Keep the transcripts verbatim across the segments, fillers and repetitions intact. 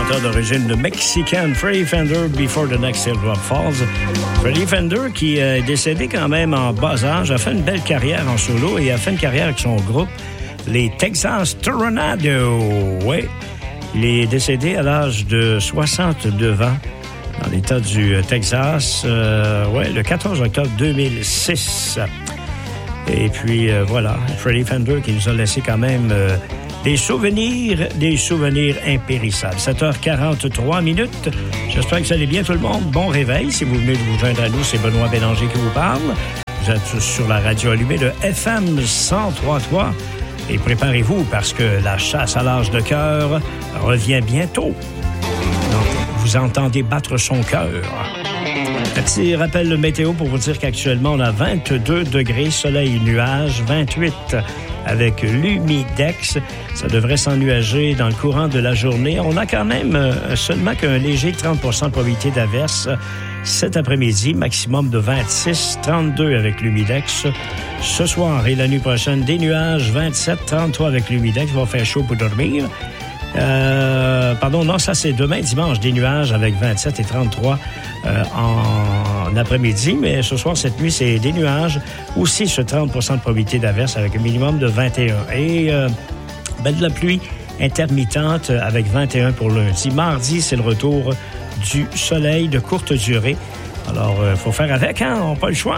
chanteur d'origine mexicaine, Freddie Fender, Before the Next Teardrop Falls. Freddie Fender, qui est décédé quand même en bas âge, a fait une belle carrière en solo et a fait une carrière avec son groupe, les Texas Tornado. Oui, il est décédé à l'âge de soixante-deux ans dans l'État du Texas, euh, ouais, le quatorze octobre deux mille six. Et puis, euh, voilà, Freddie Fender qui nous a laissé quand même euh, des souvenirs, des souvenirs impérissables. sept heures quarante-trois minutes. J'espère que vous allez bien, tout le monde. Bon réveil. Si vous venez de vous joindre à nous, c'est Benoît Bélanger qui vous parle. Vous êtes sur la radio allumée de F M cent trois virgule trois. Et préparez-vous parce que la chasse à l'âge de cœur revient bientôt. Donc, vous entendez battre son cœur. Petit rappel de météo pour vous dire qu'actuellement, on a vingt-deux degrés, soleil et nuages, vingt-huit avec l'humidex. Ça devrait s'ennuager dans le courant de la journée. On a quand même euh, seulement qu'un léger trente pour cent de probabilité d'averse cet après-midi, maximum de vingt-six, trente-deux avec l'humidex. Ce soir et la nuit prochaine, des nuages, vingt-sept, trente-trois avec l'humidex. Il va faire chaud pour dormir. Euh, pardon, non, ça c'est demain dimanche, des nuages avec vingt-sept et trente-trois euh, en après-midi, mais ce soir, cette nuit, c'est des nuages, aussi ce trente pour cent de probabilité d'averse avec un minimum de vingt et un. Et euh, ben, de la pluie intermittente avec vingt et un pour lundi. Mardi, c'est le retour du soleil de courte durée. Alors, il euh, faut faire avec, hein? On n'a pas le choix.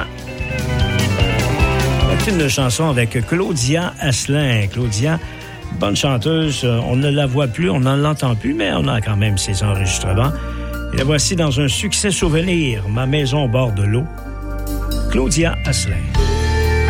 C'est une chanson avec Claudia Asselin. Claudia, bonne chanteuse, on ne la voit plus, on n'en l'entend plus, mais on a quand même ses enregistrements. Et la voici dans un succès souvenir, Ma maison au bord de l'eau, Claudia Asselin.